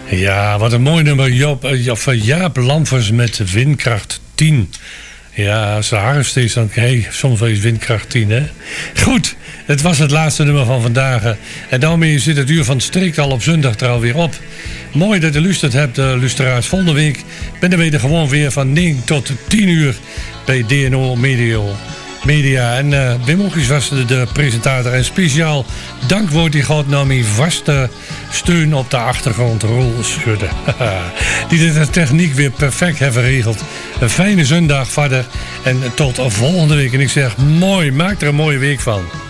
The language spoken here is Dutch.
Ja, wat een mooi nummer. Jaap Lamfers met Windkracht 10. Ja, als de harfst is, dan soms wel eens windkracht 10, hè? Goed, het was het laatste nummer van vandaag. En daarmee zit het uur van Strikt al op zondag er alweer op. Mooi dat je geluisterd hebt, luisteraars. Volgende week ben je gewoon weer van 9 tot 10 uur bij DNO Media. En Wim Oekjes was de presentator. En speciaal dankwoord die gaat naar mijn vaste steun op de achtergrond, Roel Schudde. Die de techniek weer perfect hebben geregeld. Een fijne zondag verder. En tot volgende week. En ik zeg mooi, maak er een mooie week van.